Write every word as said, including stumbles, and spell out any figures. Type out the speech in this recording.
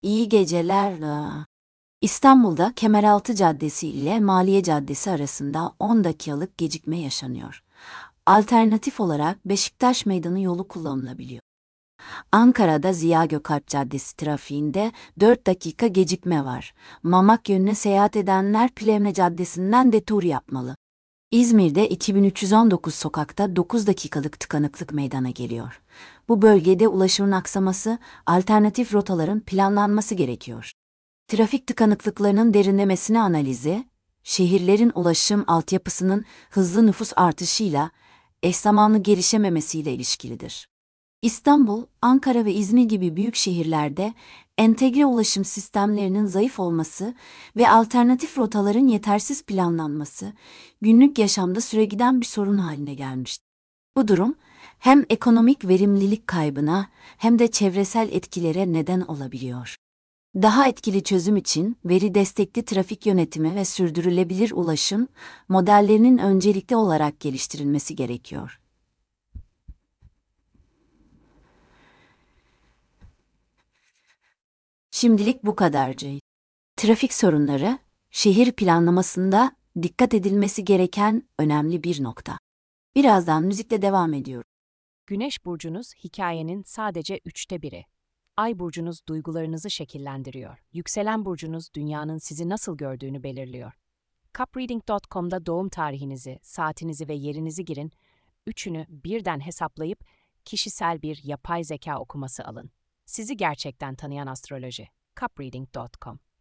İyi geceler. la. İstanbul'da Kemeraltı Caddesi ile Maliye Caddesi arasında on dakikalık gecikme yaşanıyor. Alternatif olarak Beşiktaş Meydanı yolu kullanılabiliyor. Ankara'da Ziya Gökalp Caddesi trafiğinde dört dakika gecikme var. Mamak yönüne seyahat edenler Plevne Caddesi'nden detur yapmalı. İzmir'de iki bin üç yüz on dokuz sokakta dokuz dakikalık tıkanıklık meydana geliyor. Bu bölgede ulaşımın aksaması, alternatif rotaların planlanması gerekiyor. Trafik tıkanıklıklarının derinlemesine analizi, şehirlerin ulaşım altyapısının hızlı nüfus artışıyla eş zamanlı gelişememesiyle ilişkilidir. İstanbul, Ankara ve İzmir gibi büyük şehirlerde entegre ulaşım sistemlerinin zayıf olması ve alternatif rotaların yetersiz planlanması, günlük yaşamda süregiden bir sorun haline gelmiştir. Bu durum, hem ekonomik verimlilik kaybına hem de çevresel etkilere neden olabiliyor. Daha etkili çözüm için veri destekli trafik yönetimi ve sürdürülebilir ulaşım modellerinin öncelikli olarak geliştirilmesi gerekiyor. Şimdilik bu kadar Cey. Trafik sorunları, şehir planlamasında dikkat edilmesi gereken önemli bir nokta. Birazdan müzikle devam ediyorum. Güneş burcunuz hikayenin sadece üçte biri. Ay burcunuz duygularınızı şekillendiriyor. Yükselen burcunuz dünyanın sizi nasıl gördüğünü belirliyor. capreading nokta com'da doğum tarihinizi, saatinizi ve yerinizi girin. Üçünü birden hesaplayıp kişisel bir yapay zeka okuması alın. Sizi gerçekten tanıyan astroloji. capreading nokta com